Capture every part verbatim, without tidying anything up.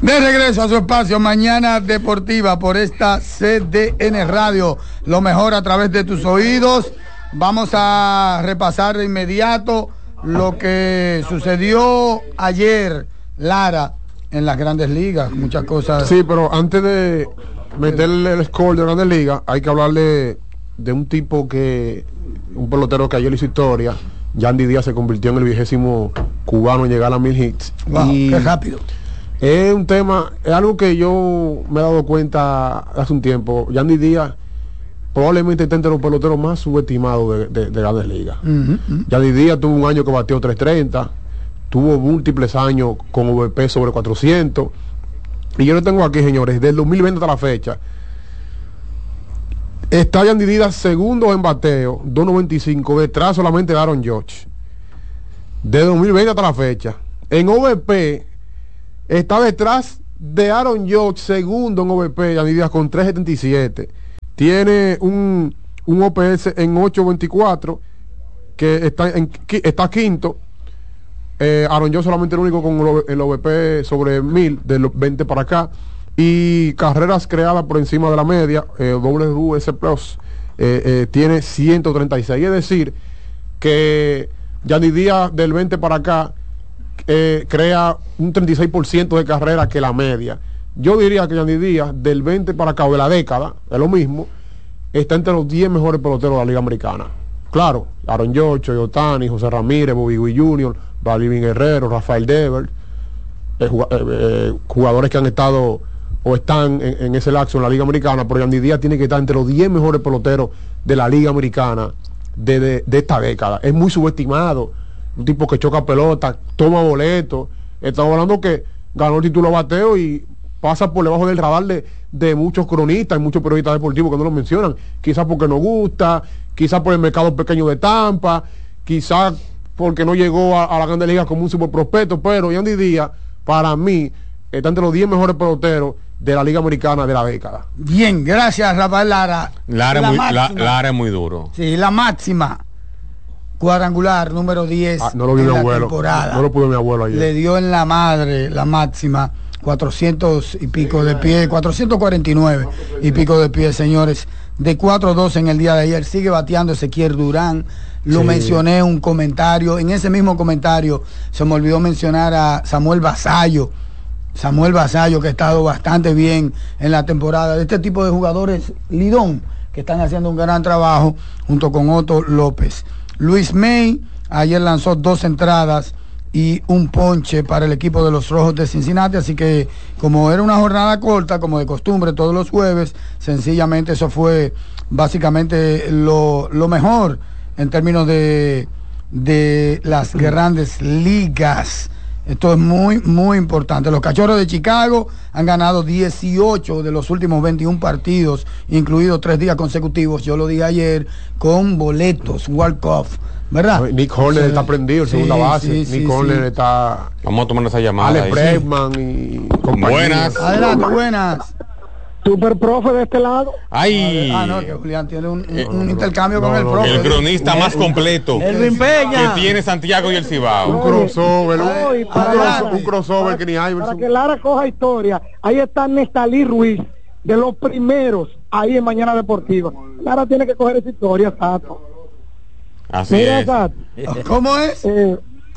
De regreso a su espacio Mañana Deportiva por esta C D N Radio, lo mejor a través de tus oídos. Vamos a repasar de inmediato lo que sucedió ayer, Lara, en las Grandes Ligas, muchas cosas. Sí, pero antes de meterle el score de Grandes Ligas, hay que hablarle de un tipo que, un pelotero que ayer hizo historia. Yandy Díaz se convirtió en el vigésimo cubano en llegar a mil hits. Wow, y qué rápido. Es un tema, es algo que yo me he dado cuenta hace un tiempo. Yandy Díaz probablemente está entre los peloteros más subestimados de, de, de Grandes Ligas. Uh-huh, uh-huh. Yandy Díaz tuvo un año que batió tres treinta, tuvo múltiples años con O V P sobre cuatrocientos. Y yo lo tengo aquí, señores, del dos mil veinte hasta la fecha. Está Yandy Díaz segundo en bateo, dos noventa y cinco, detrás solamente de Aaron Judge. De dos mil veinte hasta la fecha. En O V P está detrás de Aaron Judge, segundo en O V P, Yandy Díaz con tres setenta y siete. Tiene un, un O P S en ocho veinticuatro, que está, en, está quinto. Eh, Aaron Judge solamente el único con el O V P sobre mil, de los veinte para acá. Y carreras creadas por encima de la media, eh, W S Plus, eh, eh, tiene ciento treinta y seis. Es decir, que Yandy Díaz del veinte para acá eh, crea un treinta y seis por ciento de carreras que la media. Yo diría que Yandy Díaz del veinte para acá, o de la década, es lo mismo, está entre los diez mejores peloteros de la Liga Americana. Claro, Aaron Judge, Ohtani, José Ramírez, Bobby Witt junior, Vladimir Guerrero, Rafael Devers, eh, eh, jugadores que han estado o están en, en ese lapso en la Liga Americana, pero Yandy Díaz tiene que estar entre los diez mejores peloteros de la Liga Americana de, de, de esta década. Es muy subestimado, un tipo que choca pelota, toma boletos. Estamos hablando que ganó el título de bateo y pasa por debajo del radar de, de muchos cronistas y muchos periodistas deportivos que no lo mencionan, quizás porque no gusta, quizás por el mercado pequeño de Tampa, quizás porque no llegó a, a la Grande Liga como un super prospecto, pero Yandy Díaz, para mí, está entre los diez mejores peloteros de la Liga Americana de la década. Bien, gracias Rafael Lara. Lara, la muy, máxima, la, Lara es muy duro. Sí, la máxima cuadrangular número diez ah, no lo vi en mi la abuelo, temporada. No lo pudo mi abuelo ayer. Le dio en la madre la máxima, cuatrocientos y pico de pie, cuatrocientos cuarenta y nueve y pico de pie, señores, de cuatro dos en el día de ayer. Sigue bateando Ezequiel Durán. Lo sí. mencioné en un comentario. En ese mismo comentario se me olvidó mencionar a Samuel Basallo. Samuel Basallo, que ha estado bastante bien en la temporada. De este tipo de jugadores, Lidón, que están haciendo un gran trabajo junto con Otto López. Luis May ayer lanzó dos entradas y un ponche para el equipo de los Rojos de Cincinnati, así que como era una jornada corta, como de costumbre todos los jueves, sencillamente eso fue básicamente lo, lo mejor en términos de, de las grandes ligas. Esto es muy, muy importante. Los Cachorros de Chicago han ganado dieciocho de los últimos veintiún partidos, incluidos tres días consecutivos, yo lo dije ayer, con boletos, walk-off, ¿verdad? Nick Horner está prendido, sí, segunda base. Sí, Nick sí, Horner sí. está... Vamos a tomar esa llamada. Alex Bregman sí. y compañía. Buenas. Adelante, buenas. Super profe de este lado. Ay. Ah, no, que Julián tiene un, un, un intercambio no, con el no, profe. El cronista más completo Elvin Peña que tiene Santiago y el Cibao. Un crossover, Ay, un, para, crossover un crossover para, que ni hay. Para que Lara coja historia. Ahí está Nestalí Ruiz, de los primeros, ahí en Mañana Deportiva. Lara tiene que coger esa historia, Sato. Así Mira, es. Sato. ¿Cómo es? Eh,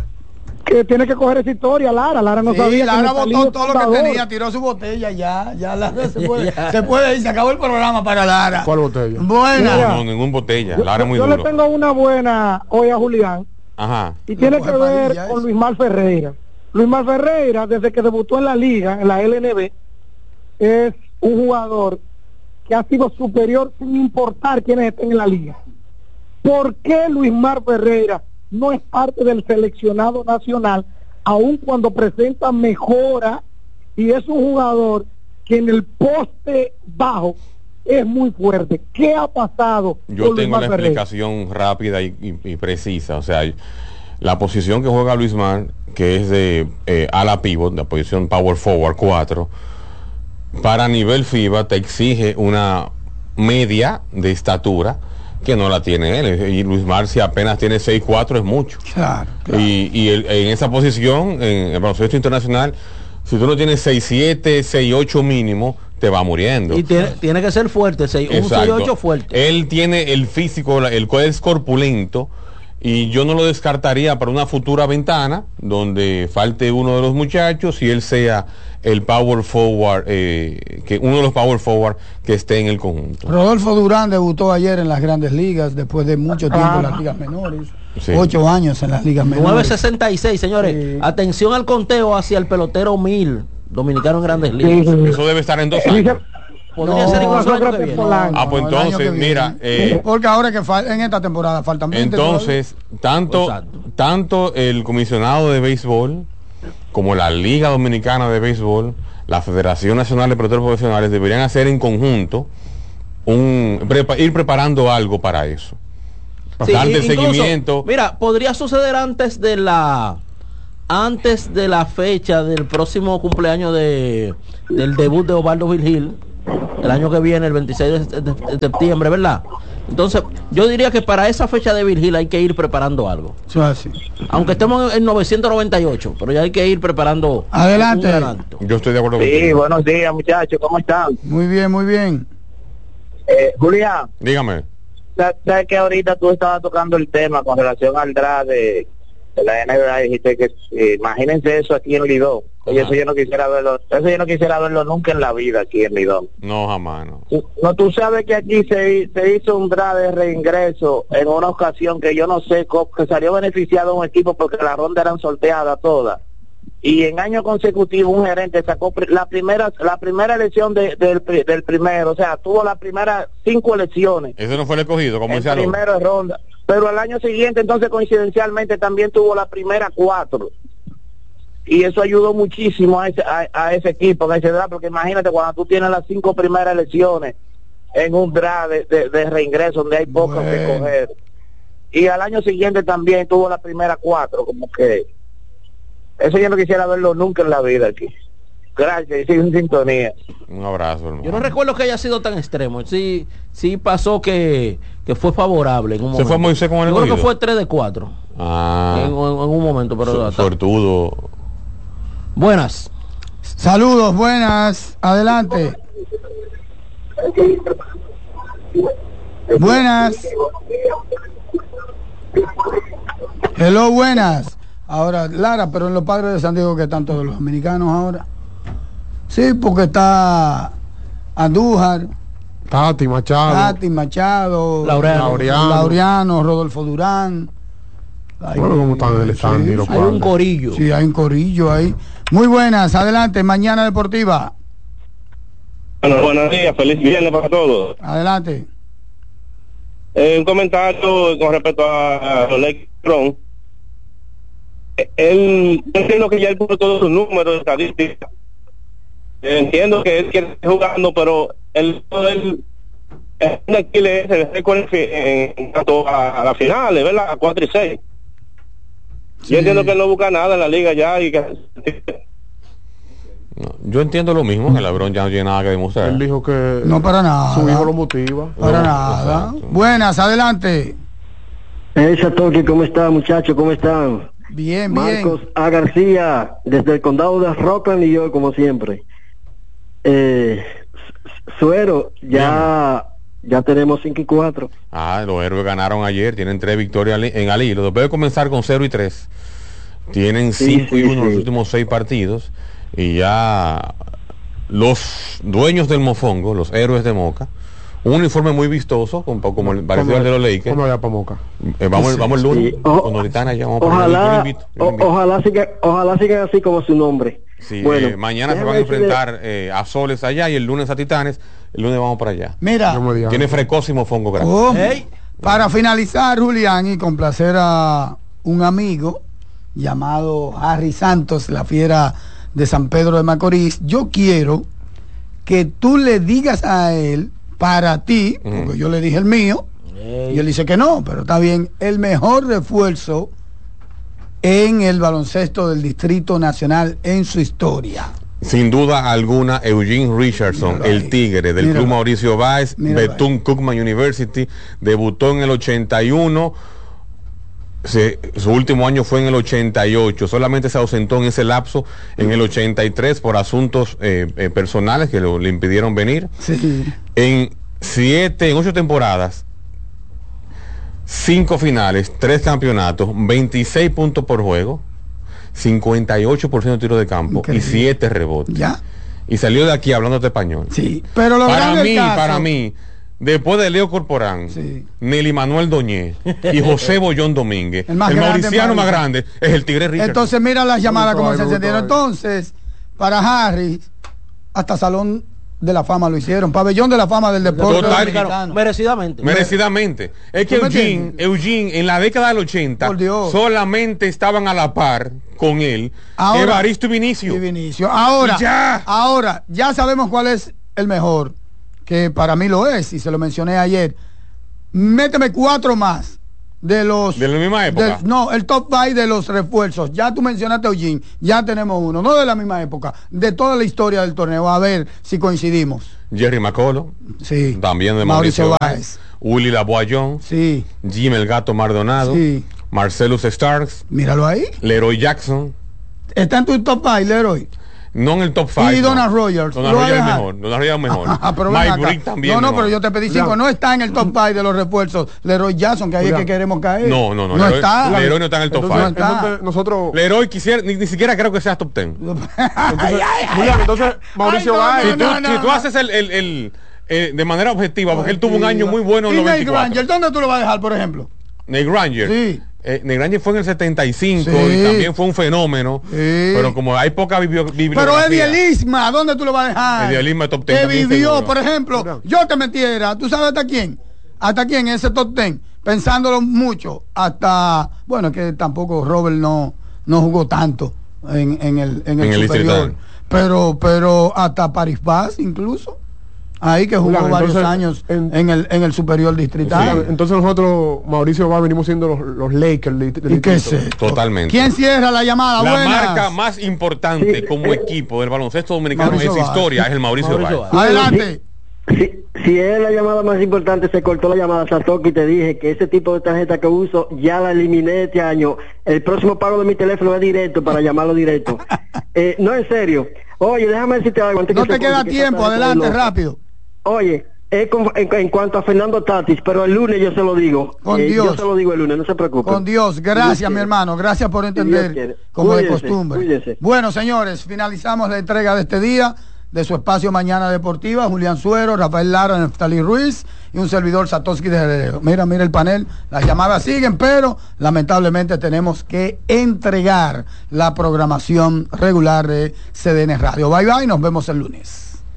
que tiene que coger esa historia, Lara. Lara no sí, sabía. Lara botó todo fundador. lo que tenía, tiró su botella, ya, ya Lara se puede, se puede ir, se acabó el programa para Lara. ¿Cuál botella? Buena. No, no, ningún botella. Yo, Lara es muy yo duro. le tengo una buena hoy a Julián. Ajá. Y tiene no que ver con eso. Luis Mar Ferreira. Luis Mar Ferreira, desde que debutó en la liga, en la L N B, es un jugador que ha sido superior sin importar quiénes estén en la liga. ¿Por qué Luis Mar Ferreira no es parte del seleccionado nacional, aun cuando presenta mejora y es un jugador que en el poste bajo es muy fuerte? ¿Qué ha pasado? Yo tengo la explicación rápida y, y, y precisa. O sea, la posición que juega Luis Mar, que es de eh, ala pivot, la posición power forward cuatro, para nivel FIBA te exige una media de estatura que no la tiene él, y Luis Mar, si apenas tiene seis cuatro es mucho. Claro, claro. Y, y el, en esa posición, en el baloncesto internacional, Si tú no tienes seis siete, seis ocho mínimo, te va muriendo. Y tiene, tiene que ser fuerte, seis, un seis ocho fuerte. Él tiene el físico, el cual es corpulento, y yo no lo descartaría para una futura ventana donde falte uno de los muchachos y él sea el power forward, eh, que uno de los power forward que esté en el conjunto. Rodolfo Durán debutó ayer en las Grandes Ligas después de mucho tiempo ah. en las ligas menores. Sí. Ocho años en las ligas menores. nueve sesenta y seis, señores. Sí. Atención al conteo hacia el pelotero mil dominicano en Grandes Ligas. Eso debe estar en dos años. Podría no, ser incluso el año que viene. Ah, pues entonces, mira, eh, porque ahora que en esta temporada faltan veinte. Entonces, tanto, tanto el comisionado de béisbol como la Liga Dominicana de Béisbol, la Federación Nacional de Peloteros Profesionales deberían hacer en conjunto un prepa, ir preparando algo para eso. Sí, darle incluso, seguimiento. Mira, podría suceder antes de la antes de la fecha del próximo cumpleaños de del debut de Osvaldo Virgil, el año que viene, el veintiséis de, de, de septiembre, ¿verdad? Entonces, yo diría que para esa fecha de Virgil hay que ir preparando algo. Sí, sí. Aunque estemos en novecientos noventa y ocho, pero ya hay que ir preparando. Adelante. Yo estoy de acuerdo sí, contigo. Buenos días, muchachos, ¿cómo están? Muy bien, muy bien. Eh, Julián. Dígame. ¿Sabes que ahorita tú estabas tocando el tema con relación al draft de, de la N B A? Dijiste que eh, imagínense eso aquí en Lidón. Oye, eso yo no quisiera verlo, eso yo no quisiera verlo nunca en la vida aquí en Lidón. No, jamás, no. No, tú sabes que aquí se, se hizo un draft de reingreso en una ocasión que yo no sé, que salió beneficiado un equipo porque las rondas eran sorteadas todas. Y en año consecutivo un gerente sacó la primera la primera elección de, del, del primero, o sea, tuvo las primeras cinco elecciones. Ese no fue el escogido, como el primero de ronda. Pero al año siguiente, entonces, coincidencialmente, también tuvo la primera cuatro. Y eso ayudó muchísimo a ese, a, a ese equipo, a ese draft, porque imagínate cuando tú tienes las cinco primeras elecciones en un draft de, de, de reingreso donde hay pocas bueno. que coger. Y al año siguiente también tuvo la primera cuatro, como que... Eso yo no quisiera verlo nunca en la vida aquí. Gracias, y sigue en sintonía. Un abrazo, hermano. Yo no recuerdo que haya sido tan extremo. Sí, sí pasó que, que fue favorable en un momento. ¿Se fue Moisés con el Yo creo que fue tres de cuatro. Ah. En, en, en un momento, pero... Sortudo. Buenas. Saludos, buenas. Adelante. Buenas. Hello, buenas. Ahora, Lara, pero en los Padres de San Diego que están todos los dominicanos ahora. Sí, porque está Andújar, Tati Machado, Tati Machado, Laureano, Laureano, Laureano Rodolfo Durán. Ay, bueno, ¿cómo están el stand y los Hay un corillo. Sí, hay un corillo ahí. Muy buenas, adelante, Mañana Deportiva. Bueno, buenos días, feliz viernes para todos. Adelante. Eh, un comentario con respecto a, a Lebron. Él, entiendo que ya él puso todos sus números de estadística. Entiendo que él quiere estar jugando, pero él, él, él aquí le es el récord en, en cuanto a, a las finales, ¿verdad? A cuatro y seis. Sí. Yo entiendo que él no busca nada en la liga ya y que... No, yo entiendo lo mismo, que LeBron ya no tiene nada que demostrar. Él dijo que no para nada. Su hijo lo motiva. Para no, nada. Exacto. Buenas, adelante. Esa toque, ¿cómo están, muchachos? ¿Cómo están? Bien, Marcos bien. A. García, desde el condado de Rockland y yo, como siempre. Eh, Suero, ya ya tenemos cinco y cuatro. Ah, los héroes ganaron ayer, tienen tres victorias en al hilo. Después de comenzar con cero y tres, tienen cinco sí, sí, y uno sí. los últimos seis partidos. Y ya los dueños del mofongo, los héroes de Moca, un uniforme muy vistoso, un poco como el parecido al de los Lakers. ¿Cómo allá para Moca? Eh, vamos, sí, vamos el lunes sí. o, con Noritana ya vamos ojalá, yo lo invito, yo lo invito. O, ojalá siga, ojalá sigan así como su nombre. Sí, bueno, eh, mañana se van a enfrentar eh, a Soles allá y el lunes a Titanes. El lunes vamos para allá. Mira, tiene frescos y mofongo grande. Oh, hey. Para finalizar, Julián, y complacer a un amigo llamado Harry Santos, la fiera de San Pedro de Macorís, yo quiero que tú le digas a él, para ti, porque mm. yo le dije el mío, hey. y él dice que no, pero está bien, el mejor refuerzo en el baloncesto del Distrito Nacional en su historia. Sin duda alguna, Eugene Richardson, Míralo el ahí. Tigre del Míralo. Club Mauricio Báez, Bethune-Cookman University, debutó en el ochenta y uno, se, su último año fue en el ochenta y ocho, solamente se ausentó en ese lapso en el ochenta y tres por asuntos eh, eh, personales que lo, le impidieron venir. Sí. En siete, en ocho temporadas, cinco finales, tres campeonatos, veintiséis puntos por juego, cincuenta y ocho por ciento de tiro de campo. Increíble. Y siete rebotes. Ya. Y salió de aquí hablando de español. Sí, pero lo para mí, caso... para mí, después de Leo Corporán, sí, Nelly Manuel Doñé y José Bollón Domínguez, el, el mauriciano más grande es el Tigre Richard. Entonces mira las llamadas como se encendieron. Entonces, para Harry, hasta Salón de la Fama lo hicieron, pabellón de la fama del deporte dominicano. Merecidamente. Merecidamente. Es que Eugene, Eugene, en la década del ochenta, solamente estaban a la par con él, ahora, Evaristo y Vinicio. Y Vinicio. Ahora, ya. ahora, ya sabemos cuál es el mejor, que para mí lo es, y se lo mencioné ayer. Méteme cuatro más de los... ¿De la misma época? De, no, el top five de los refuerzos. Ya tú mencionaste a Eugene, ya tenemos uno, no de la misma época, de toda la historia del torneo, a ver si coincidimos. Jerry McCullough, sí, también de Mauricio, Mauricio Báez, Willy Laboyon, sí, Jim el Gato Mardonado, sí, Marcellus Starks, míralo ahí, Leroy Jackson. ¿Está en tu top five, Leroy? No en el top cinco. Y Donald no. Rogers. Donald Rogers es mejor. Donald Rogers es mejor. Ah, pero Mike Brick también. No, no, mejor. Pero yo te pedí cinco. No está en el top five de los refuerzos. Leroy Jackson, que ahí es que queremos caer. No, no, no. No Leroy, está. Leroy no está en el top cinco. No nosotros. Leroy quisiera, ni, ni siquiera creo que sea top ten. entonces, ay, ay, ay, entonces, Mauricio Báez. Si, no, no, si tú no. haces el, el, el eh, de manera objetiva, porque él tuvo un año muy bueno en ¿Y noventa y cuatro. Nate Granger, ¿dónde tú lo vas a dejar, por ejemplo? Nate Granger. Sí. Eh, Nate Granger fue en el setenta y cinco sí, y también fue un fenómeno, sí, pero como hay poca bibliografía. Pero Eddie Elisma, ¿dónde tú lo vas a dejar? Eddie Elisma top ten. Que vivió, seguro. Por ejemplo, yo te metiera, ¿tú sabes hasta quién? ¿Hasta quién ese top ten? Pensándolo mucho, hasta, bueno, que tampoco Robert no, no jugó tanto en, en el, en el, en superior, el pero, pero hasta Paris Paz incluso. Ahí que jugó claro, varios entonces, años en, en, el, en el superior distrital. Sí, entonces nosotros, Mauricio va, venimos siendo los, los Lakers del, del ¿Y qué es esto? Totalmente. ¿Quién cierra la llamada? La Buenas. marca más importante sí, como eh, equipo del baloncesto dominicano Mauricio en su historia es el Mauricio, Mauricio Báez. Adelante. Si, si es la llamada más importante, se cortó la llamada Satoki, te dije que ese tipo de tarjeta que uso ya la eliminé este año. El próximo pago de mi teléfono es directo para llamarlo directo. eh, no, en serio. Oye, déjame decirte algo. Antes no que te queda tiempo, adelante, rápido. Oye, eh, con, en, en cuanto a Fernando Tatis, pero el lunes yo se lo digo. Con eh, Dios. Yo se lo digo el lunes, no se preocupe. Con Dios, gracias Dios mi quiere. hermano, gracias por entender como cuídense, de costumbre. Cuídense. Bueno, señores, finalizamos la entrega de este día de su espacio Mañana Deportiva. Julián Suero, Rafael Lara, Neftali Ruiz y un servidor Satoshi de Heredero. Mira, mira el panel, las llamadas siguen, pero lamentablemente tenemos que entregar la programación regular de C D N Radio. Bye bye, nos vemos el lunes.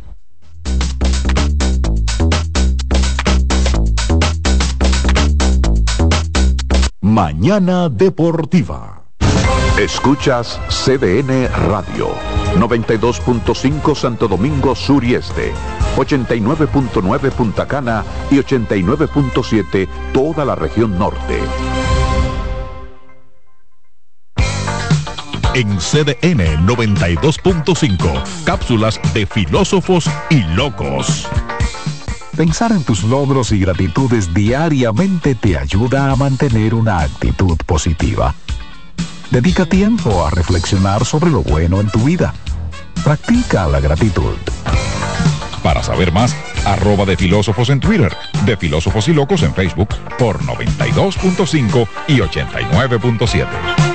Mañana Deportiva. Escuchas C D N Radio, noventa y dos punto cinco Santo Domingo Sur y Este, ochenta y nueve punto nueve Punta Cana y ochenta y nueve punto siete toda la región norte. En C D N noventa y dos punto cinco, cápsulas de filósofos y locos. Pensar en tus logros y gratitudes diariamente te ayuda a mantener una actitud positiva. Dedica tiempo a reflexionar sobre lo bueno en tu vida. Practica la gratitud. Para saber más, arroba de filósofos en Twitter, de filósofos y locos en Facebook por noventa y dos punto cinco y ochenta y nueve punto siete.